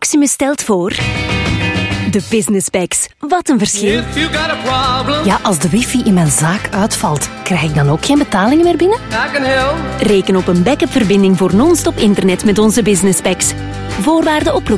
Proximus stelt voor... De Business Packs. Wat een verschil. Ja, als de wifi in mijn zaak uitvalt, krijg ik dan ook geen betalingen meer binnen? Reken op een backup-verbinding voor non-stop internet met onze Business Packs. Voorwaarden op